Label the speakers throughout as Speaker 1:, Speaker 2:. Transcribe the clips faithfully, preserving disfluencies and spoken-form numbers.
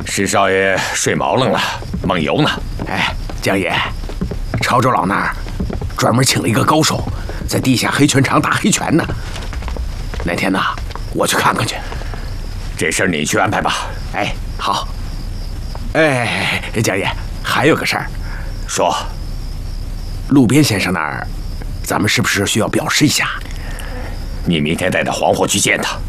Speaker 1: 石少爷睡毛愣了，梦游呢。
Speaker 2: 哎，江爷，潮州佬那儿专门请了一个高手，在地下黑拳场打黑拳呢。哪天呢，我去看看去。
Speaker 1: 这事儿你去安排吧。
Speaker 2: 哎，好。哎，江爷，还有个事儿，
Speaker 1: 说。
Speaker 2: 路边先生那儿，咱们是不是需要表示一下？
Speaker 1: 你明天带着黄货去见他。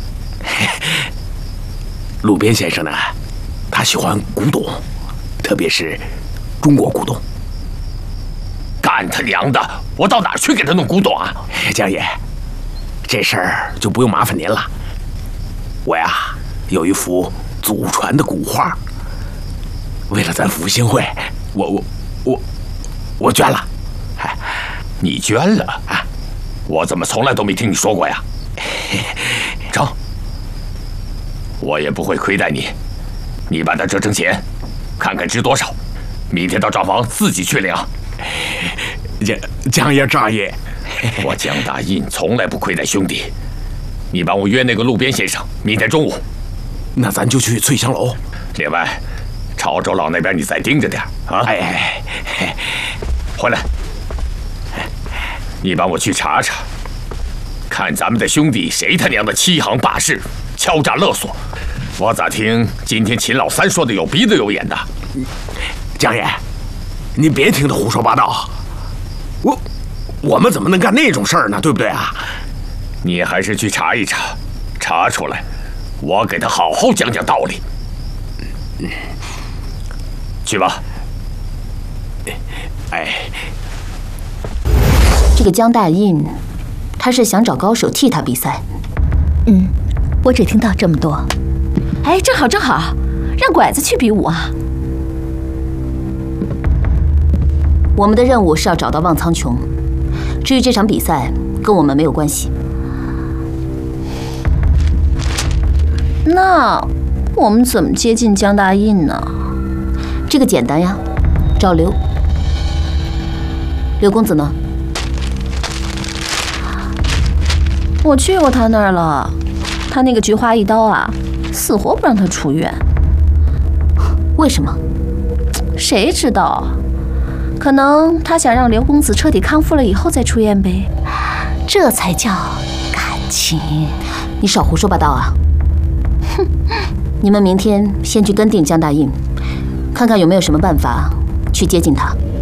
Speaker 2: 路边先生呢，他喜欢古董，特别是中国古董。
Speaker 1: 干他娘的！我到哪儿去给他弄古董啊？
Speaker 2: 江爷，这事儿就不用麻烦您了。我呀，有一幅祖传的古画，为了咱复兴会，我我我我捐了。哎，
Speaker 1: 你捐了啊？我怎么从来都没听你说过呀？成，我也不会亏待你。你把它折成钱，看看值多少，明天到账房自己去领。
Speaker 2: 江江爷仗义，
Speaker 1: 我江大印从来不亏待兄弟。你帮我约那个路边先生，明天中午。
Speaker 2: 那咱就去翠香楼。
Speaker 1: 另外，潮州佬那边你再盯着点啊！
Speaker 2: 哎哎哎，
Speaker 1: 回来，你帮我去查查，看咱们的兄弟谁他娘的欺行霸市、敲诈勒索。我咋听今天秦老三说的有鼻子有眼的？
Speaker 2: 江爷，你别听他胡说八道。我我们怎么能干那种事儿呢？对不对啊？
Speaker 1: 你还是去查一查，查出来，我给他好好讲讲道理。去吧。
Speaker 2: 哎，
Speaker 3: 这个江大印，他是想找高手替他比赛。
Speaker 4: 嗯，我只听到这么多。
Speaker 5: 哎，正好正好，让拐子去比武啊！
Speaker 3: 我们的任务是要找到望苍穹，至于这场比赛，跟我们没有关系。
Speaker 5: 那我们怎么接近江大印呢？
Speaker 3: 这个简单呀，找刘。刘公子呢？
Speaker 5: 我去过他那儿了，他那个菊花一刀啊，死活不让他出院。
Speaker 3: 为什么？
Speaker 5: 谁知道啊？可能他想让刘公子彻底康复了以后再出院呗。
Speaker 3: 这才叫感情。你少胡说八道啊！哼，你们明天先去跟定江大印，看看有没有什么办法去接近他。